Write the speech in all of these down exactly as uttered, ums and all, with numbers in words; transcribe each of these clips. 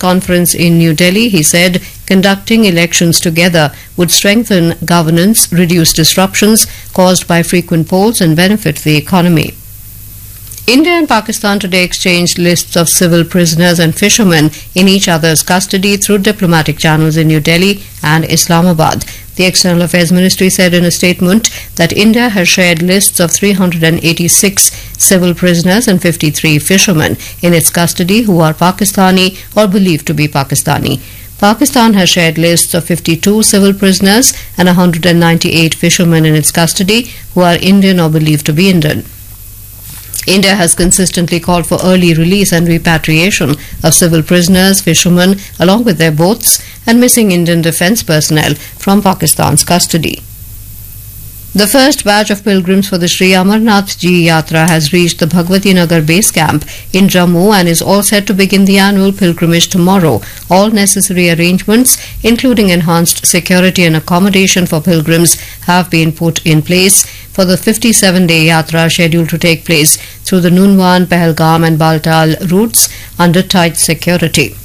conference in New Delhi, he said conducting elections together would strengthen governance, reduce disruptions caused by frequent polls, and benefit the economy. India and Pakistan today exchanged lists of civil prisoners and fishermen in each other's custody through diplomatic channels in New Delhi and Islamabad. The External Affairs Ministry said in a statement that India has shared lists of three hundred eighty-six civil prisoners and fifty-three fishermen in its custody who are Pakistani or believed to be Pakistani. Pakistan has shared lists of fifty-two civil prisoners and one hundred ninety-eight fishermen in its custody who are Indian or believed to be Indian. India has consistently called for early release and repatriation of civil prisoners, fishermen, along with their boats, and missing Indian defence personnel from Pakistan's custody. The first batch of pilgrims for the Sri Amarnath Ji Yatra has reached the Bhagwati Nagar base camp in Jammu and is all set to begin the annual pilgrimage tomorrow. All necessary arrangements, including enhanced security and accommodation for pilgrims, have been put in place for the fifty-seven day Yatra scheduled to take place through the Nunwan, Pahalgam and Baltal routes under tight security.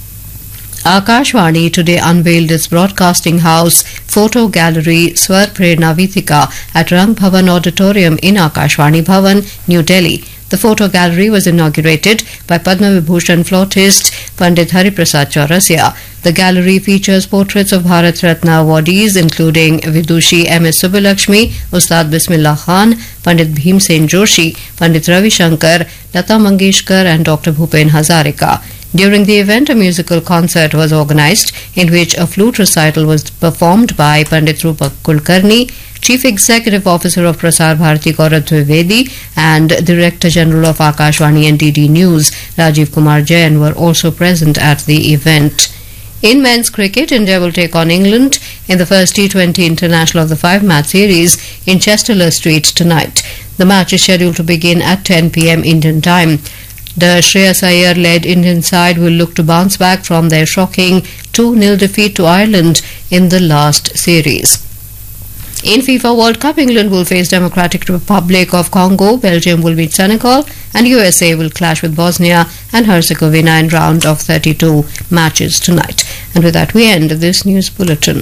Akashvani today unveiled its broadcasting house photo gallery Swar Prerna Vitika at Rang Bhavan Auditorium in Akashvani Bhavan, New Delhi. The photo gallery was inaugurated by Padma Vibhushan flautist Pandit Hariprasad Chaurasia. The gallery features portraits of Bharat Ratna awardees including Vidushi M S Subbalakshmi, Ustad Bismillah Khan, Pandit Bhimsen Joshi, Pandit Ravi Shankar, Lata Mangeshkar and Doctor Bhupen Hazarika. During the event, a musical concert was organized in which a flute recital was performed by Pandit Rupak Kulkarni. Chief Executive Officer of Prasar Bharati Gaurav Dwivedi and Director General of Akashvani and D D News Rajiv Kumar Jain were also present at the event. In men's cricket, India will take on England in the first T twenty International of the five-match series in Chester Street tonight. The match is scheduled to begin at ten p m Indian time. The Shreyas Iyer-led Indian side will look to bounce back from their shocking two nil defeat to Ireland in the last series. In FIFA World Cup, England will face Democratic Republic of Congo, Belgium will meet Senegal, and U S A will clash with Bosnia and Herzegovina in round of thirty-two matches tonight. And with that, we end this news bulletin.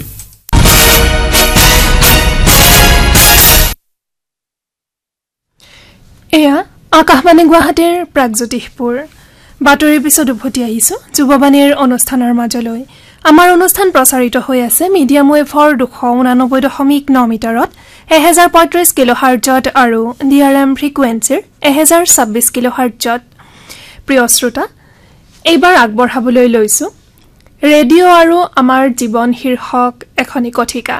Yeah. Akashvani গুৱাহাটীৰ প্ৰাগজ্যোতিষপুৰ বাতৰিৰ পিছত উভতি আহিছো যুৱবাণীৰ অনুষ্ঠানৰ মাজলৈ আমাৰ অনুষ্ঠান প্ৰচাৰিত হৈ আছে মিডিয়াম ৱেভৰ দুশ ঊনানব্বৈ দশমিক ন মিটাৰত এক হাজাৰ পঁয়ত্ৰিশ কিলোহাৰ্টজত আৰু ডিআৰএম ফ্ৰিকুৱেন্সিৰ এক হাজাৰ ছাব্বিশ কিলোহাৰ্টজত প্ৰিয় শ্ৰোতা এইবাৰ আগবঢ়াবলৈ লৈছো ৰেডিঅ' আৰু আমাৰ জীৱন শীৰ্ষক এখনি কথিকা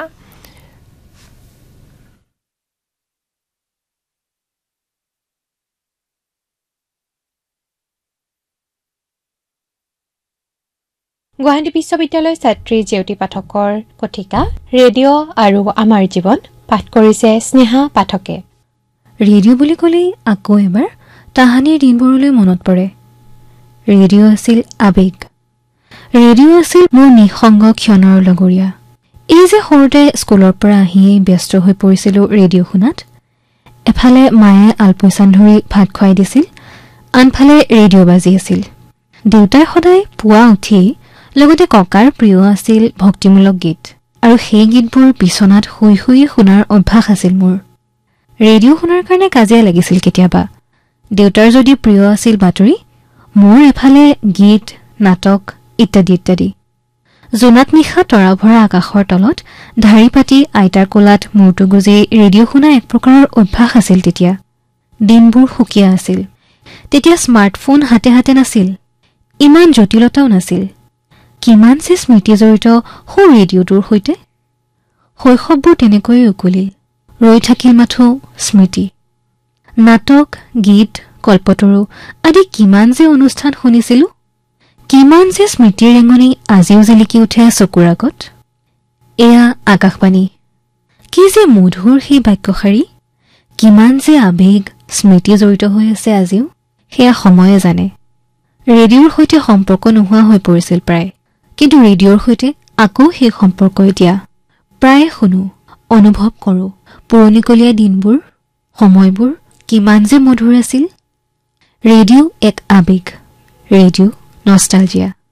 গুৱাহাটী বিশ্ববিদ্যালয় ছাত্ৰী জেউতি পাঠকৰ কথিকা ৰেডিঅ' আৰু আমাৰ জীৱন পাঠ কৰিছে স্নেহা পাঠকে ৰেডিঅ' বুলি ক'লেই আকৌ এবাৰ তাহানিৰ দিনবোৰলৈ মনত পৰে ৰেডিঅ' আছিল আবেগ ৰেডিঅ' আছিল মোৰ নিসংগ ক্ষণৰ লগৰীয়া এই যে সৰুতে স্কুলৰ পৰা আহিয়েই ব্যস্ত হৈ পৰিছিলোঁ ৰেডিঅ' শুনাত এফালে মায়ে আলপৈচান ধৰি ভাত খুৱাই দিছিল আনফালে ৰেডিঅ' বাজি আছিল দেউতাই সদায় পুৱা উঠি লগতে ককাৰ প্ৰিয় আছিল ভক্তিমূলক গীত আৰু সেই গীতবোৰ বিছনাত শুই শুই শুনাৰ অভ্যাস আছিল মোৰ ৰেডিঅ' শুনাৰ কাৰণে কাজিয়া লাগিছিল কেতিয়াবা দেউতাৰ যদি প্ৰিয় আছিল বাতৰি মোৰ এফালে গীত নাটক ইত্যাদি ইত্যাদি জোনাত নিশা তৰা ভৰা আকাশৰ তলত ধাৰি পাতি আইতাৰ কোলাত মূৰটো গুজি ৰেডিঅ' শুনা এক প্ৰকাৰৰ অভ্যাস আছিল তেতিয়া দিনবোৰ সুকীয়া আছিল তেতিয়া স্মাৰ্টফোন হাতে হাতে নাছিল ইমান জটিলতাও নাছিল কিমান যে স্মৃতি জড়িত সৌ ৰেডিঅ'টোৰ সৈতে শৈশৱবোৰ তেনেকৈ উকলিল ৰৈ থাকিল মাথো স্মৃতি নাটক গীত কল্পতৰু আদি কিমান যে অনুষ্ঠান শুনিছিলোঁ কিমান যে স্মৃতিৰ ৰেঙনি আজিও জিলিকি উঠে চকুৰ আগত এয়া আকাশবাণী কি যে মধুৰ সেই বাক্যশাৰী কিমান যে আবেগ স্মৃতি জড়িত হৈ আছে আজিও সেয়া সময়ে জানে ৰেডিঅ'ৰ সৈতে সম্পৰ্ক নোহোৱা হৈ পৰিছিল প্ৰায় কিন্তু ৰেডিঅ'ৰ সৈতে আকৌ সেই সম্পৰ্ক এতিয়া প্ৰায় শুনো অনুভৱ কৰোঁ পুৰণিকলীয়া দিনবোৰ সময়বোৰ কিমান যে মধুৰ আছিল ৰেডিঅ' এক আবেগ ৰেডিঅ' নষ্টালজিয়া